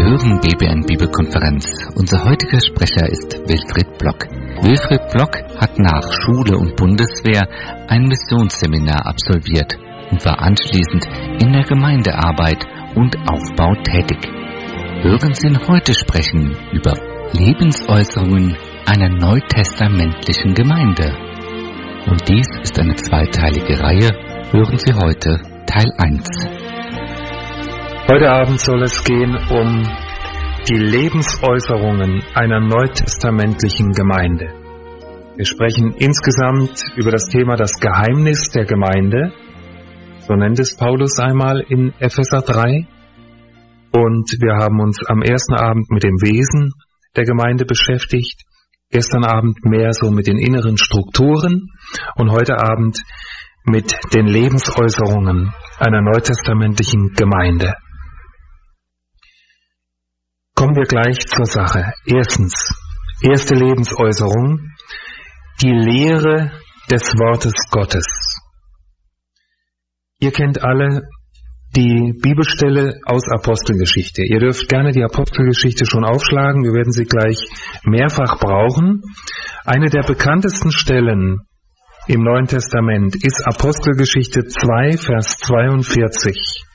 hören BBN Bibelkonferenz. Unser heutiger Sprecher ist Wilfried Block. Wilfried Block hat nach Schule und Bundeswehr ein Missionsseminar absolviert und war anschließend in der Gemeindearbeit und Aufbau tätig. Hören Sie ihn heute sprechen über Lebensäußerungen einer neutestamentlichen Gemeinde. Und dies ist eine zweiteilige Reihe. Hören Sie heute Teil 1. Heute Abend soll es gehen um die Lebensäußerungen einer neutestamentlichen Gemeinde. Wir sprechen insgesamt über das Thema das Geheimnis der Gemeinde, so nennt es Paulus einmal in Epheser 3. Und wir haben uns am ersten Abend mit dem Wesen der Gemeinde beschäftigt, gestern Abend mehr so mit den inneren Strukturen und heute Abend mit den Lebensäußerungen einer neutestamentlichen Gemeinde. Kommen wir gleich zur Sache. Erstens, erste Lebensäußerung, die Lehre des Wortes Gottes. Ihr kennt alle die Bibelstelle aus Apostelgeschichte. Ihr dürft gerne die Apostelgeschichte schon aufschlagen, wir werden sie gleich mehrfach brauchen. Eine der bekanntesten Stellen im Neuen Testament ist Apostelgeschichte 2, Vers 42.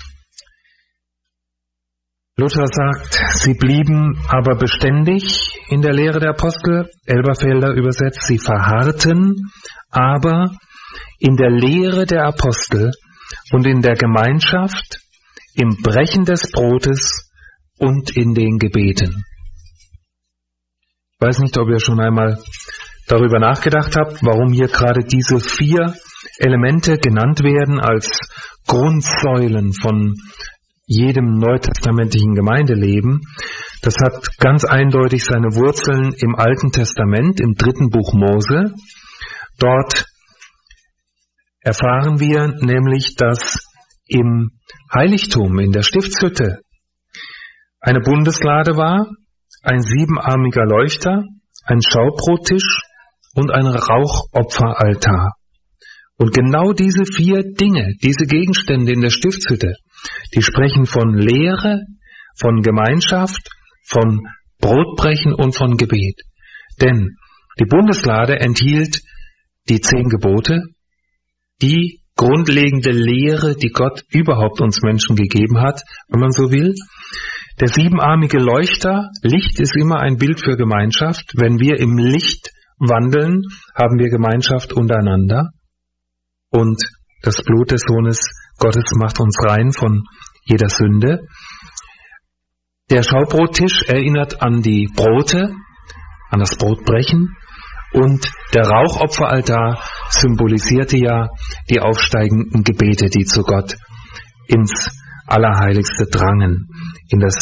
Luther sagt, sie blieben aber beständig in der Lehre der Apostel, Elberfelder übersetzt, sie verharrten aber in der Lehre der Apostel und in der Gemeinschaft, im Brechen des Brotes und in den Gebeten. Ich weiß nicht, ob ihr schon einmal darüber nachgedacht habt, warum hier gerade diese 4 Elemente genannt werden als Grundsäulen von jedem neutestamentlichen Gemeindeleben. Das hat ganz eindeutig seine Wurzeln im Alten Testament, im 3. Buch Mose. Dort erfahren wir nämlich, dass im Heiligtum, in der Stiftshütte, eine Bundeslade war, ein 7-armiger Leuchter, ein Schaubrottisch und ein Rauchopferaltar. Und genau diese 4 Dinge, diese Gegenstände in der Stiftshütte, die sprechen von Lehre, von Gemeinschaft, von Brotbrechen und von Gebet. Denn die Bundeslade enthielt die 10 Gebote, die grundlegende Lehre, die Gott überhaupt uns Menschen gegeben hat, wenn man so will. Der 7-armige Leuchter, Licht ist immer ein Bild für Gemeinschaft. Wenn wir im Licht wandeln, haben wir Gemeinschaft untereinander. Und das Blut des Sohnes Gottes macht uns rein von jeder Sünde. Der Schaubrottisch erinnert an die Brote, an das Brotbrechen. Und der Rauchopferaltar symbolisierte ja die aufsteigenden Gebete, die zu Gott ins Allerheiligste drangen, in das